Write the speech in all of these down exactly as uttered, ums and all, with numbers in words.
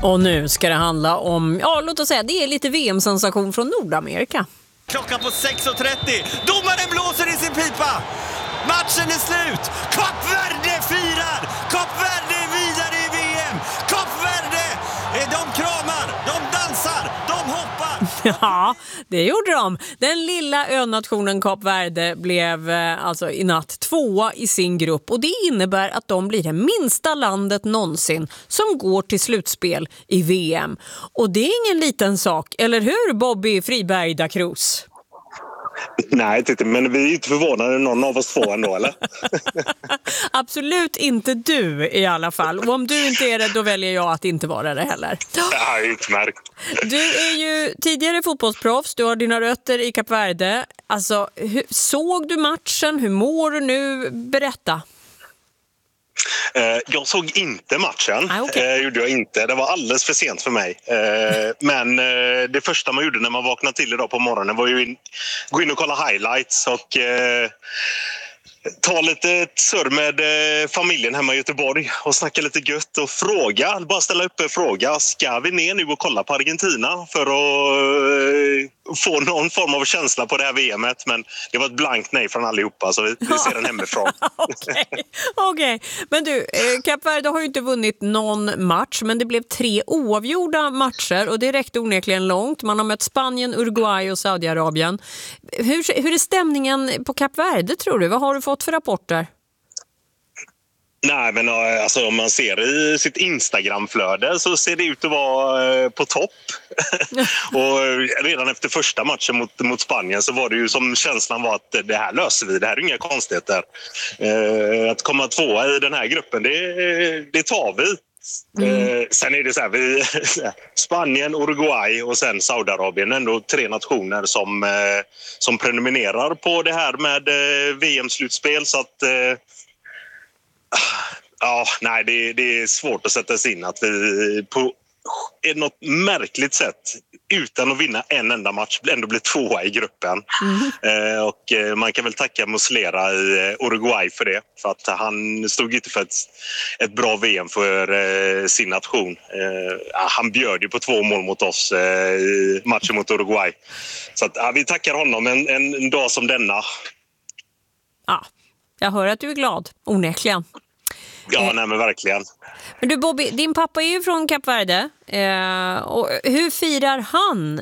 Och nu ska det handla om, ja låt oss säga, det är lite V M-sensation från Nordamerika. Klockan på sex och trettio. Domaren blåser i sin pipa. Matchen är slut. Kap Verde firar. Kap Verde är vidare i V M. Kap Verde, de kramar, de dansar, de hoppar. Ja, det gjorde de. Den lilla önationen Kap Verde blev eh, alltså i natt tvåa i sin grupp. Och det innebär att de blir det minsta landet någonsin som går till slutspel i V M. Och det är ingen liten sak, eller hur Bobby Friberg da Cruz? Nej, titta, men vi är inte förvånade någon av oss två ändå, eller? Absolut inte du i alla fall. Och om du inte är det, då väljer jag att inte vara det heller. Ja, utmärkt. Du är ju tidigare fotbollsproffs, du har dina rötter i Kap Verde. Alltså, hur, såg du matchen? Hur mår du nu? Berätta. Jag såg inte matchen, ah, okay. eh, gjorde jag inte. Det var alldeles för sent för mig. Eh, men eh, det första man gjorde när man vaknade till idag på morgonen var ju in, gå in och kolla highlights och eh, ta lite surr med eh, familjen hemma i Göteborg och snacka lite gött och fråga, bara ställa upp en fråga. Ska vi ner nu och kolla på Argentina för att eh, få någon form av känsla på det här V M:et? Men det var ett blankt nej från allihopa, så vi, vi ser den hemifrån. Okej, okay. Okay. Men du, eh, Kap Verde har ju inte vunnit någon match, men det blev tre oavgjorda matcher och det räckte onekligen långt. Man har mött Spanien, Uruguay och Saudiarabien. Hur, hur är stämningen på Kap Verde, tror du? Vad har du fått för rapporter? Nej, men alltså, om man ser i sitt Instagramflöde så ser det ut att vara på topp. Och redan efter första matchen mot, mot Spanien så var det ju som känslan var att det här löser vi, det här är inga konstigheter. Eh, att komma tvåa i den här gruppen, det, det tar vi. Mm. Eh, sen är det så här, vi, Spanien, Uruguay och sen Saudiarabien, ändå tre nationer som, eh, som prenumererar på det här med eh, V M-slutspel, så att eh, ja, nej, det, det är svårt att sätta sig in att vi på något märkligt sätt utan att vinna en enda match ändå blir tvåa i gruppen. Mm. Eh, och eh, man kan väl tacka Muslera i Uruguay för det, för att han stod inte för ett, ett bra V M för eh, sin nation. Eh, han bjöd ju på två mål mot oss eh, i matchen mot Uruguay. Så att, ja, vi tackar honom en, en, en dag som denna. Ja, jag hör att du är glad, onekligen. Ja, nej men verkligen. Men du Bobby, din pappa är ju från Kap Verde. Eh, och hur firar han?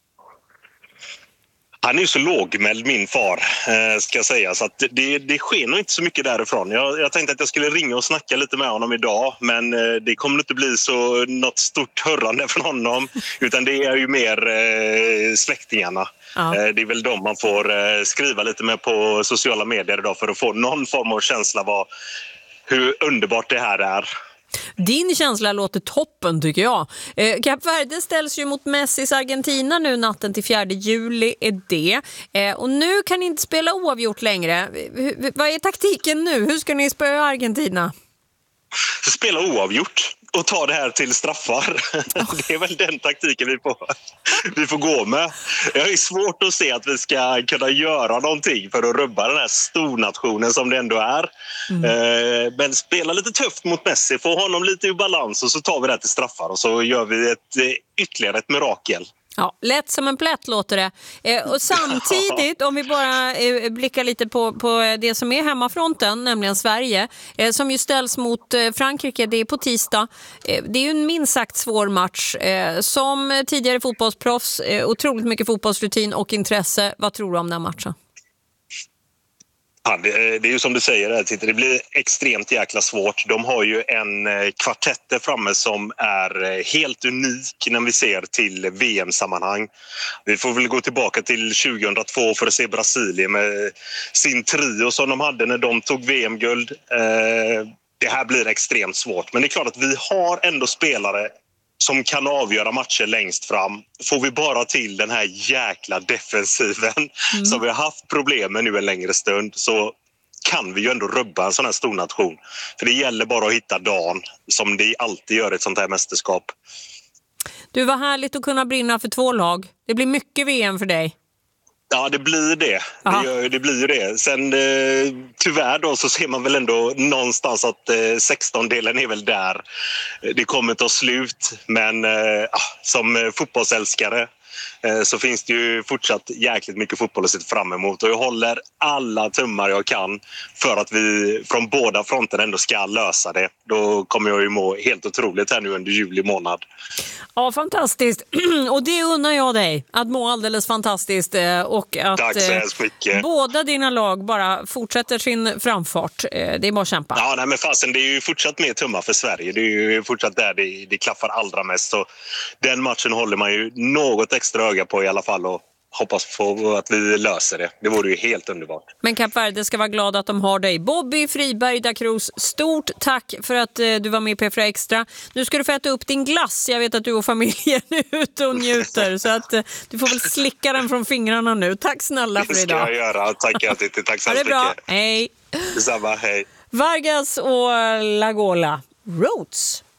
Han är ju så lågmäld, min far, eh, ska jag säga. Så att det, det sker nog inte så mycket därifrån. Jag, jag tänkte att jag skulle ringa och snacka lite med honom idag. Men eh, det kommer inte bli så något stort hörrande från honom. Utan det är ju mer eh, släktingarna. Ja. Eh, det är väl de man får eh, skriva lite med på sociala medier idag för att få någon form av känsla vad hur underbart det här är. Din känsla låter toppen, tycker jag. Eh, Kap Verde ställs ju mot Messis Argentina nu natten till fjärde juli är det. Eh, och nu kan ni inte spela oavgjort längre. H- vad är taktiken nu? Hur ska ni spöa Argentina? Spela oavgjort och ta det här till straffar. Oh. Det är väl den taktiken vi får, vi får gå med. Jag är svårt att se att vi ska kunna göra någonting för att rubba den här stornationen som det ändå är. Mm. Men spela lite tufft mot Messi, få honom lite i balans och så tar vi det till straffar och så gör vi ett, ytterligare ett mirakel. Ja, lätt som en plätt låter det. Eh, och samtidigt, om vi bara eh, blickar lite på, på det som är hemmafronten, nämligen Sverige, eh, som ju ställs mot eh, Frankrike, det är på tisdag. Eh, det är ju en minst sagt svår match. Eh, som tidigare fotbollsproffs, eh, otroligt mycket fotbollsrutin och intresse. Vad tror du om den matchen? Ja, det, det är ju som du säger, det blir extremt jäkla svårt. De har ju en kvartett där framme som är helt unik när vi ser till V M-sammanhang. Vi får väl gå tillbaka till tjugohundratvå för att se Brasilien med sin trio som de hade när de tog V M-guld. Det här blir extremt svårt, men det är klart att vi har ändå spelare som kan avgöra matcher längst fram. Får vi bara till den här jäkla defensiven mm. som vi har haft problem med nu en längre stund, så kan vi ju ändå rubba en sån här stor nation. För det gäller bara att hitta dagen, som det alltid gör ett sånt här mästerskap. Du, var härligt att kunna brinna för två lag. Det blir mycket V M för dig. Ja, det blir det. Det, det blir det. Sen eh, tyvärr då så ser man väl ändå någonstans att eh, sexton-delen är väl där. Det kommer ta slut. Men eh, som fotbollsälskare eh, så finns det ju fortsatt jäkligt mycket fotboll att se fram emot. Och jag håller alla tummar jag kan för att vi från båda fronterna ändå ska lösa det. Då kommer jag ju må helt otroligt här nu under juli månad. Ja, fantastiskt. Och det unnar jag dig, att må alldeles fantastiskt. Och att Tack så hemskt mycket. Båda dina lag bara fortsätter sin framfart. Det är bara att kämpa. Ja, nej, men fasen, det är ju fortsatt mer tummar för Sverige. Det är ju fortsatt där det, det klaffar allra mest. Så den matchen håller man ju något extra öga på i alla fall och hoppas på att vi löser det. Det vore ju helt underbart. Men Kap Verde ska vara glad att de har dig. Bobby Friberg da Cruz, stort tack för att eh, du var med i P fyra Extra. Nu ska du få äta upp din glass. Jag vet att du och familjen är ute och njuter. Så att eh, du får väl slicka den från fingrarna nu. Tack snälla för idag. Det ska jag göra. Tack alltid. Tack så mycket. Ha det bra. Mycket. Hej. Detsamma. Hej. Vargas och Lagola. Roots.